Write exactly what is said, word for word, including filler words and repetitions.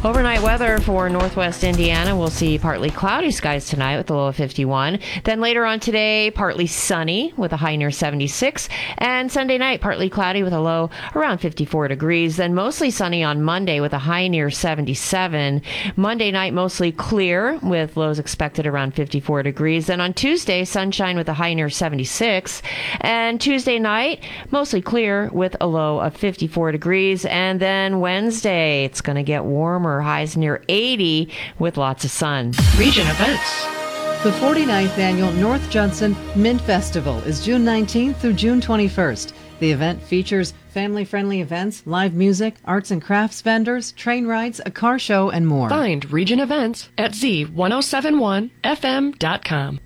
Overnight weather for northwest Indiana. We'll see partly cloudy skies tonight with a low of fifty-one. Then later on today, partly sunny with a high near seventy-six. And Sunday night, partly cloudy with a low around fifty-four degrees. Then mostly sunny on Monday with a high near seventy-seven. Monday night, mostly clear with lows expected around fifty-four degrees. Then on Tuesday, sunshine with a high near seventy-six. And Tuesday night, mostly clear with a low of fifty-four degrees. And then Wednesday, it's going to get warmer. Highs near eighty with lots of sun. Region events. The forty-ninth Annual North Judson Mint Festival is June nineteenth through June twenty-first. The event features family-friendly events, live music, arts and crafts vendors, train rides, a car show, and more. Find Region events at Z ten seventy-one F M dot com.